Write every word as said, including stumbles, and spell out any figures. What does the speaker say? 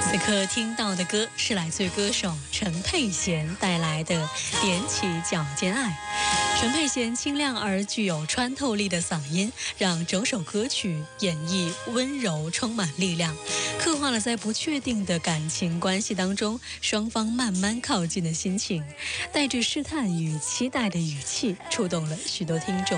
此刻听到的歌是来自歌手陈佩娴带来的《踮起脚尖爱》。陈佩娴清亮而具有穿透力的嗓音，让整首歌曲演绎温柔，充满力量，刻画了在不确定的感情关系当中双方慢慢靠近的心情，带着试探与期待的语气，触动了许多听众。